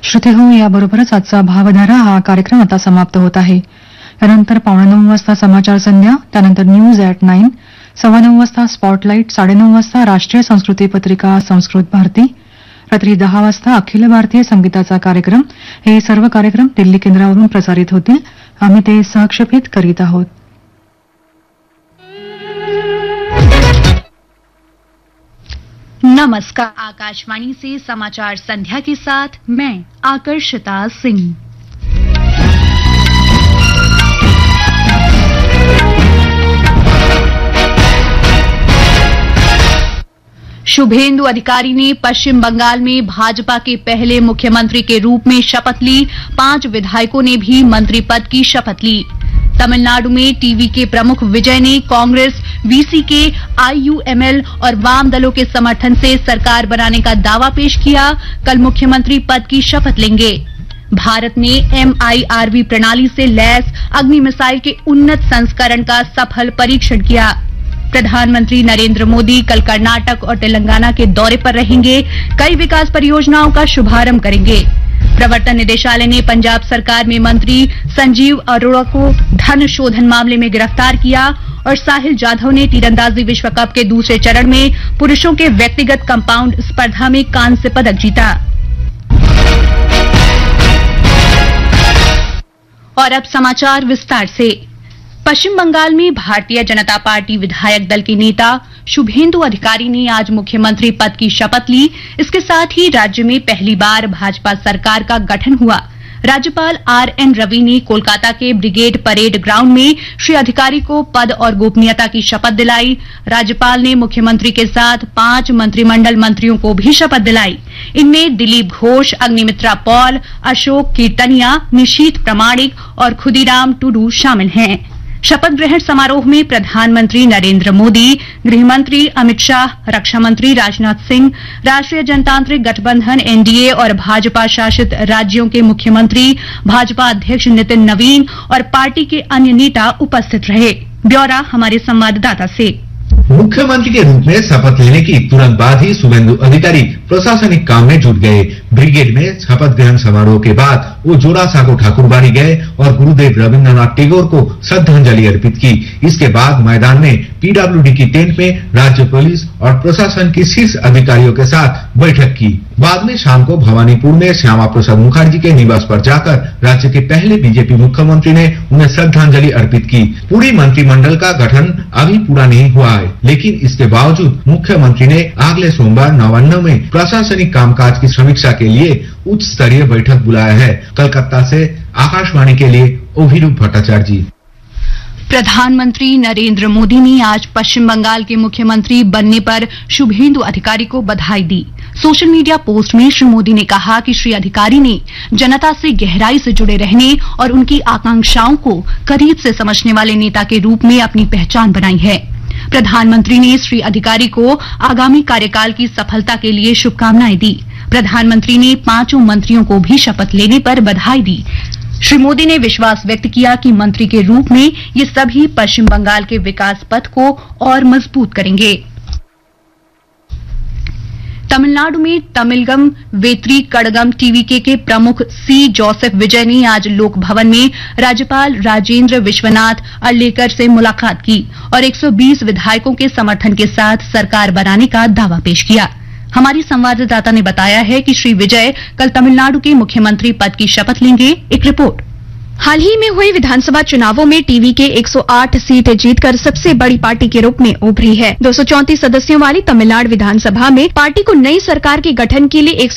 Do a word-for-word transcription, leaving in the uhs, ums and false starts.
श्रोते हो, याबरोबरच आजचा भावधारा हा कार्यक्रम आता समाप्त होत आहे. यानंतर पावणे नऊ वाजता समाचार संध्या, त्यानंतर न्यूज ॲट नाईन, सव्वा नऊ वाजता स्पॉटलाईट, साडेनऊ वाजता राष्ट्रीय संस्कृती पत्रिका संस्कृत भारती, रात्री दहा वाजता अखिल भारतीय संगीताचा कार्यक्रम. हे सर्व कार्यक्रम दिल्ली केंद्रावरून प्रसारित होतील. आम्ही ते सहक्षेपित करीत आहोत. नमस्कार. आकाशवाणी से समाचार संध्या के साथ मैं आकर्षिता सिंह. शुभेंदु अधिकारी ने पश्चिम बंगाल में भाजपा के पहले मुख्यमंत्री के रूप में शपथ ली. पांच विधायकों ने भी मंत्री पद की शपथ ली. तमिलनाडु में टीवी के प्रमुख विजय ने कांग्रेस, वीसी के, आईयूएमएल और वाम दलों के समर्थन से सरकार बनाने का दावा पेश किया. कल मुख्यमंत्री पद की शपथ लेंगे. भारत ने एमआईआरवी प्रणाली से लैस अग्नि मिसाइल के उन्नत संस्करण का सफल परीक्षण किया. प्रधानमंत्री नरेंद्र मोदी कल कर्नाटक और तेलंगाना के दौरे पर रहेंगे. कई विकास परियोजनाओं का शुभारंभ करेंगे. प्रवर्तन निदेशालय ने पंजाब सरकार में मंत्री संजीव अरोड़ा को धन शोधन मामले में गिरफ्तार किया. और साहिल जाधव ने तीरंदाजी विश्व कप के दूसरे चरण में पुरुषों के व्यक्तिगत कंपाउंड स्पर्धा में कांस्य पदक जीता. और अब समाचार विस्तार से. पश्चिम बंगाल में भारतीय जनता पार्टी विधायक दल के नेता शुभेंदु अधिकारी ने आज मुख्यमंत्री पद की शपथ ली. इसके साथ ही राज्य में पहली बार भाजपा सरकार का गठन हुआ. राज्यपाल आर एन रवि ने कोलकाता के ब्रिगेड परेड ग्राउंड में श्री अधिकारी को पद और गोपनीयता की शपथ दिलाई. राज्यपाल ने मुख्यमंत्री के साथ पांच मंत्रिमंडल मंत्रियों को भी शपथ दिलाई. इनमें दिलीप घोष, अग्निमित्रा पॉल, अशोक कीर्तनिया, निशीथ प्रमाणिक और खुदीराम टुडू शामिल हैं. शपथ ग्रहण समारोह में प्रधानमंत्री नरेंद्र मोदी, गृहमंत्री अमित शाह, रक्षा मंत्री राजनाथ सिंह, राष्ट्रीय जनतांत्रिक गठबंधन एनडीए और भाजपा शासित राज्यों के मुख्यमंत्री, भाजपा अध्यक्ष नितिन नवीन और पार्टी के अन्य नेता उपस्थित रहे. ब्यौरा हमारे संवाददाता से. मुख्यमंत्री के रूप में शपथ लेने की तुरंत बाद ही शुभेंदु अधिकारी प्रशासनिक काम में जुट गए. ब्रिगेड में शपथ ग्रहण समारोह के बाद वो जोरासांको ठाकुरबाड़ी गए और गुरुदेव रविन्द्रनाथ टैगोर को श्रद्धांजलि अर्पित की. इसके बाद मैदान में पीडब्ल्यूडी की टेंट में राज्य पुलिस और प्रशासन के शीर्ष अधिकारियों के साथ बैठक की. बाद में शाम को भवानीपुर में श्यामा प्रसाद मुखर्जी के निवास पर जाकर राज्य के पहले बीजेपी मुख्यमंत्री ने उन्हें श्रद्धांजलि अर्पित की. पूरी मंत्रिमंडल का गठन अभी पूरा नहीं हुआ है, लेकिन इसके बावजूद मुख्यमंत्री ने अगले सोमवार नवान्न में प्रशासनिक कामकाज की समीक्षा के लिए उच्च स्तरीय बैठक बुलाया है. कलकत्ता से आकाशवाणी के लिए अभिरूप भट्टाचार्य जी. प्रधानमंत्री नरेंद्र मोदी ने आज पश्चिम बंगाल के मुख्यमंत्री बनने पर शुभेंदु अधिकारी को बधाई दी. सोशल मीडिया पोस्ट में श्री मोदी ने कहा कि श्री अधिकारी ने जनता से गहराई से जुड़े रहने और उनकी आकांक्षाओं को करीब से समझने वाले नेता के रूप में अपनी पहचान बनाई है. प्रधानमंत्री ने श्री अधिकारी को आगामी कार्यकाल की सफलता के लिए शुभकामनाएं दी. प्रधानमंत्री ने पांचों मंत्रियों को भी शपथ लेने पर बधाई दी. श्री मोदी ने विश्वास व्यक्त किया कि मंत्री के रूप में ये सभी पश्चिम बंगाल के विकास पथ को और मजबूत करेंगे. तमिलनाडु में तमिलगम वेत्री कड़गम टीवीके के प्रमुख सी जोसेफ विजय ने आज लोक भवन में राज्यपाल राजेंद्र विश्वनाथ अर्लेकर से मुलाकात की और एक सौ बीस विधायकों के समर्थन के साथ सरकार बनाने का दावा पेश किया. हमारी संवाददाता ने बताया है कि श्री विजय कल तमिलनाडु के मुख्यमंत्री पद की शपथ लेंगे. एक रिपोर्ट. हाल ही में हुए विधानसभा चुनावों में टीवी के एक सौ आठ सीटें जीतकर सबसे बड़ी पार्टी के रूप में उभरी है. दो सौ चौंतीस सदस्यों वाली तमिलनाडु विधानसभा में पार्टी को नई सरकार के गठन के लिए